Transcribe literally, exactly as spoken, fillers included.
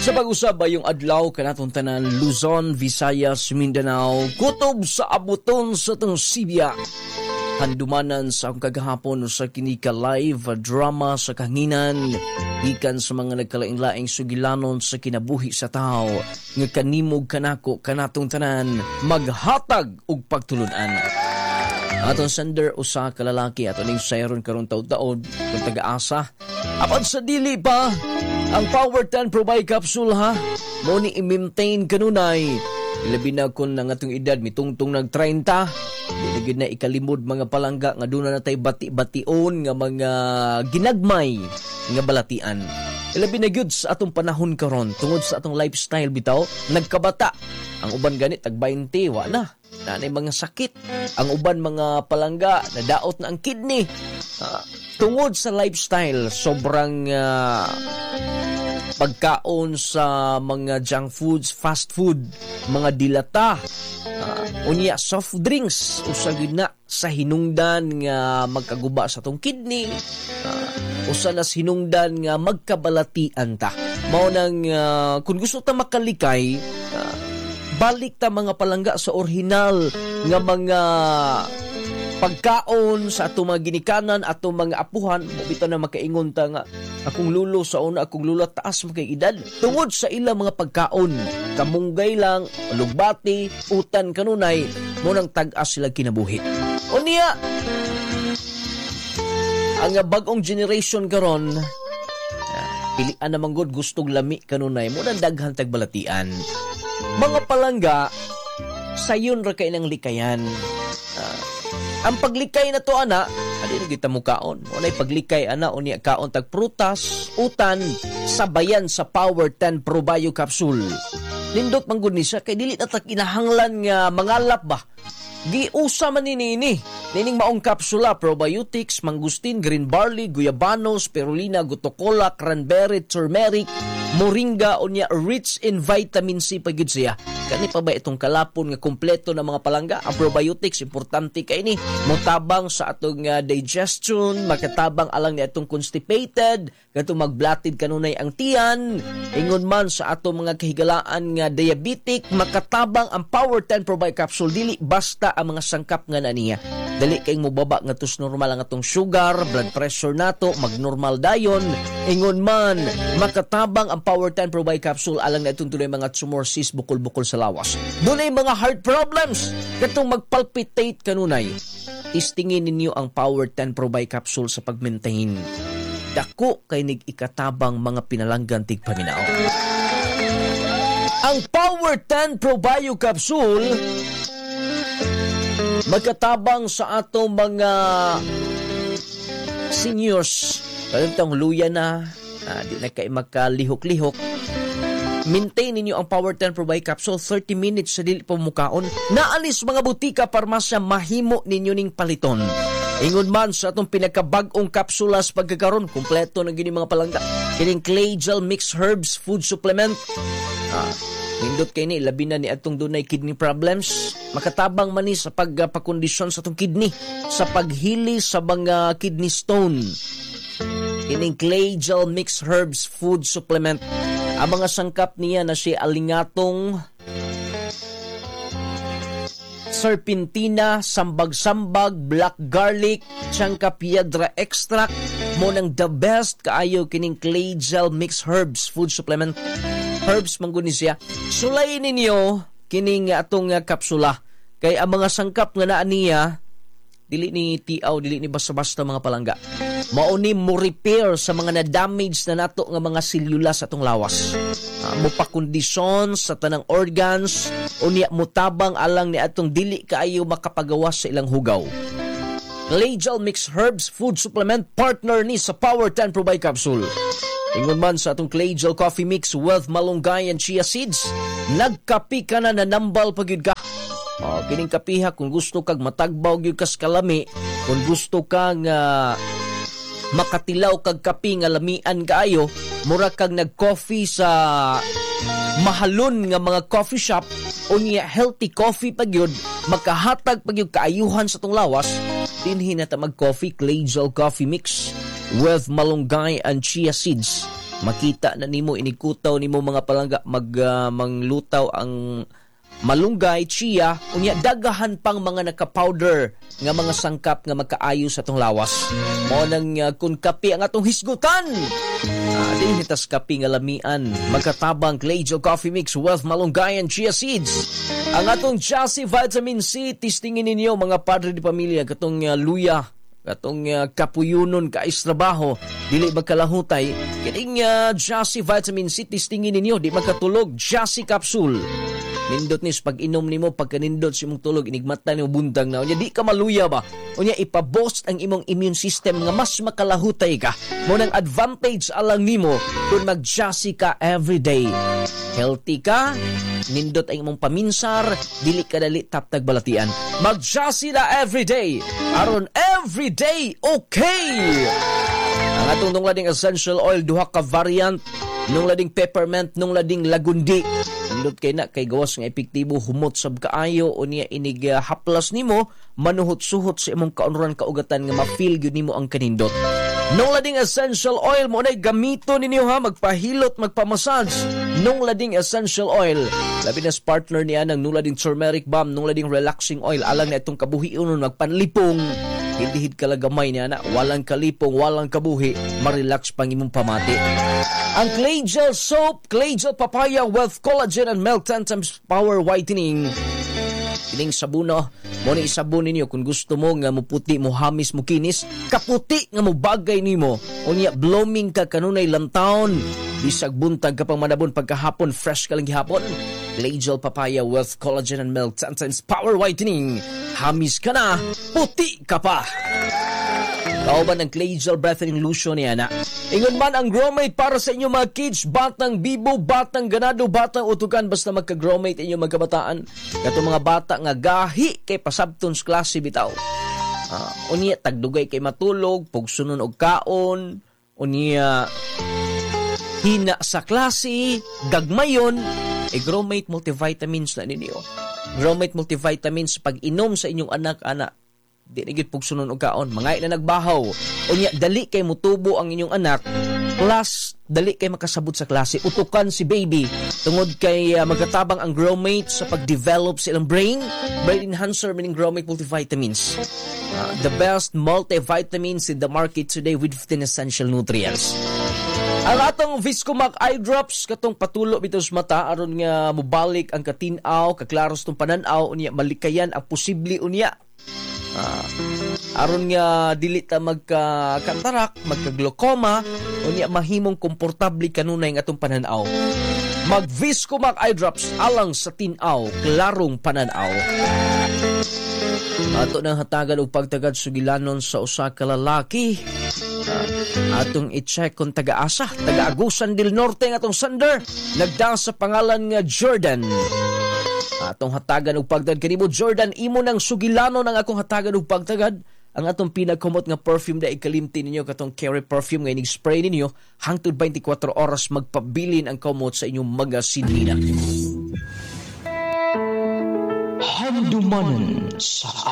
Sa pag-usab yung adlaw kanatong tanan Luzon, Visayas, Mindanao, kutob sa abuton sa tong Sibya. Handumanan sa akong kagahapon sa kinika live drama sa kahanginan gikan sa mga nagkalaing-laing sugilanon sa kinabuhi sa tao nga kanimog kanako kanatong tanan maghatag og pagtulunan. Atong sender usa ka lalaki ato ning sayron karon taud-taod kung taga-asa. Apan sa dili pa ang Power ten Pro Bio Capsule ha mo ni i-maintain kanunay. Ilabi na kun ang atong edad mitungtong nag thirty. Dili gid na ikalimod mga palangga nga duna na tay bati-bation nga mga ginagmay nga balatian. Ilabi na gyud sa atong panahon karon tungod sa atong lifestyle bitaw nagkabata. Ang uban ganit tag twenty wa na. Nanay mga sakit. Ang uban mga palangga nadaot na ang kidney. Uh, tungod sa lifestyle sobrang uh, pagkaon sa mga junk foods, fast food, mga dilata, uh, unya soft drinks, usagid na sa hinungdan nga magkaguba sa tong kidney, uh, usa na hinungdan nga magkabalatian ta. Mao nang uh, kung gusto ta makalikay, uh, balik ta mga palangga sa orihinal nga mga pagkaon sa atong mga ginikanan, atong mga apuhan, mabito na makaingon ta nga akong lulo sa una, akong lulo taas makay edad. Tungod sa ilang mga pagkaon, kamunggay lang, lugbati, utan kanunay, munang tag-as sila kinabuhi. O niya, ang bagong generation karon, pilian naman god gustong lami kanunay, munang daghan tagbalatian. Mga palangga, sayon ra kay nang likayan. Uh, ang paglikay na to ana, adin kita mo kaon. Unay paglikay ana unya kaon tag prutas, utan, sabayan sa Power ten Pro Bio Capsule. Lindot man gud ni siya kay dili na ta kinahanglan nga mangalap ba. Giusa man ni nini. Nining maong kapsula, probiotics, mangustin, green barley, guyabano, spirulina, gutocola, cranberry, turmeric, moringa, unya rich in vitamin C pagid siya. Kani pa ba itong kalapon nga kompleto ng mga palangga? Ang probiotics, importante kay ni. Motabang sa atong uh, digestion, makatabang alang ni atong constipated, katong magblatid kanunay ang tiyan, ingon man sa atong mga kahigalaan nga diabetic, makatabang ang Power ten Pro Bio Capsule, dili basta ang mga sangkap nga na niya. Dali kayong mubaba nga tus normal ang atong sugar, blood pressure nato, magnormal dayon. Ingon man, makatabang ang Power ten Pro Bio Capsule alang na itong tunay mga tumor cyst bukol-bukol sa lawas. Doon ay mga heart problems, katong magpalpitate kanunay. Tistingin ninyo ang Power ten Pro Bio Capsule sa pag-maintain. Dako kay nig-ikatabang mga pinalanggan tig paminaw. Ang Power ten Pro Bio Capsule magkatabang sa atong mga seniors. Kalitang luya na, ah, di na kayo makalihok-lihok. Maintain ninyo ang Power ten Pro Bio Capsule thirty minutes sa dili pamukaon. Naalis mga butika, parmasya, mahimo ninyo ning paliton. Ingon man sa atong pinakabag-ong kapsulas pagkakaroon, kumpleto na gini mga palangga. Kining Clay Gel Mixed Herbs Food Supplement. Ah, Nindot kay ni, labi na ni atong dunay kidney problems. Makatabang man ni sa pagpakondisyon sa atong kidney, sa paghili sa mga kidney stone. Kining Clay Gel Mixed Herbs Food Supplement. Ang mga sangkap niya na si alingatong, serpentina, sambag-sambag, black garlic, tsangka piedra extract, mo nang the best kaayo kining Clay Gel Mixed Herbs Food Supplement. Herbs mangguni siya. Sulayin ninyo kining atong uh, kapsula. Kay ang mga sangkap nga naa niya, dili ni tiaw, dili ni basta-basta mga palangga. Mauni mo repair sa mga na-damage na nato nga mga selula sa atong lawas. Uh, mo pa-kondisyon sa tanang organs, unya mo tabang alang ni atong dili kaayo makapagawas sa ilang hugaw. Clay Gel Mixed Herbs Food Supplement, partner ni sa Power ten Pro Bio Capsule. Ingon man sa atong Clay Gel Coffee Mix with malunggay and chia seeds, nagkapi ka na nanambal pagyud ka. Oh, kining kapiha kung gusto kag matagbaw gyud kas kalami, kung gusto kang uh, makatilaw kag kapi nga lamian kaayo, mura kag nag-coffee sa mahalon nga mga coffee shop, unya healthy coffee pagyud, makahatag pagyud kaayuhan sa tong lawas, dinhi na ta mag-coffee Clay Gel Coffee Mix with malunggay and chia seeds. Makita na nimo inikutaw nimo mga palangga mag uh, manglutaw ang malunggay, chia, unya dagahan pang mga naka-powder nga mga sangkap nga magkaayo sa atong lawas. Mao nang uh, kun kape ang atong hisgutan. Uh, din hitas kape nga lamian, magkatabang clay gel coffee mix with malunggay and chia seeds. Ang atong Jassy Vitamin C, tistingin ninyo mga padre de pamilya, katong uh, luya, katong uh, kapuyunon kais trabaho, dili magkalahutay. Kining uh, Jassy Vitamin C, tistingin ninyo, di magkatulog, Jassy Capsule. Nindot nis pag inom nimo pagkanindot si imong tulog inigmata nimo buntag na unya di ka maluya ba unya ipa-boost ang imong immune system nga mas makalahutay ka mo nang advantage alang nimo kung mag-Jassy ka everyday. Healthy ka, nindot ang imong paminsar, dili ka dali taptag balatian. Mag-Jassy na everyday aron everyday okay. Ang atong nung lading essential oil duha ka variant, nung lading peppermint, nung lading lagundi. Nindot kay na kay gawas nga epektibo humot sab kaayo o niya inig uh, haplas nimo manuhot-suhot sa imong kaunran kaugatan nga ma-feel gyud nimo ang kanindot. Nung lading essential oil mo na gamito ninyo ha, magpahilot, magpamassage. Nung lading essential oil, labi na partner niya ng nung lading turmeric balm, nung lading relaxing oil, alang na itong kabuhiunon magpanlipong. Hidihid kalagamay niya na walang kalipong, walang kabuhi, marelax pang imong pamati. Ang Clay Gel Soap, Clay Gel Papaya with Collagen and Milk ten times Power Whitening. Kining sabuno, mo ni isabon ninyo kung gusto mo nga muputi, mo hamis, mo kinis, kaputi nga mo bagay nimo. Unya blooming ka kanunay lantawon, bisag buntag ka pang manabon pagkahapon, fresh ka lang gihapon. Clay Gel Papaya with Collagen and Milk ten times Power Whitening. Hamis ka na, puti ka pa. Kauban ng Clay Gel Breathing Lotion niya na. Ingon man ang Gromate para sa inyo mga kids, batang bibo, batang ganado, batang utukan, basta magka-Gromate inyo magkabataan. Kato mga bata nga gahi kay pasabtons klase bitaw. Uh, unya, tagdugay kay matulog, pugsunon og kaon, unya, hina sa klase, gagmayon, e Gromate multivitamins na ninyo. Gromate multivitamins pag inom sa inyong anak-anak, di nagit pugsunon og kaon, mangay na nagbahaw. Unya, dali kay mutubo ang inyong anak, plus dali kay makasabot sa klase, utukan si baby tungod kay uh, magkatabang ang Gromate sa pag-develop sa ilang brain, brain enhancer meaning Gromate multivitamins. Uh, the best multivitamins in the market today with fifteen essential nutrients. Ang atong Viscomac eye drops katong patulo bitaw sa mata aron nga mobalik ang katinaw, kaklaros tong pananaw, unya malikayan ang posible unya. Uh, aron nga dili ta magka-katarak, magka-glaucoma, unya mahimong komportable kanunay ang atong pananaw. Mag Viscomac eye drops alang sa tinaw, klarong pananaw. Ato nang hatagan og pagtagad sugilanon sa usa ka lalaki. Uh, atong i-check kung taga-asa, taga-Agusan del Norte ng atong sender, nagda sa pangalan nga Jordan. Atong hatagan og pagtagad kanimo Jordan, imo nang sugilanon ang akong hatagan og pagtagad. Ang atong pinagkumot nga perfume da ikalimti ninyo katong Carry perfume nga inig-spray ninyo hangtod twenty-four oras magpabilin ang kumot sa inyong mga sinina. Handumanan sa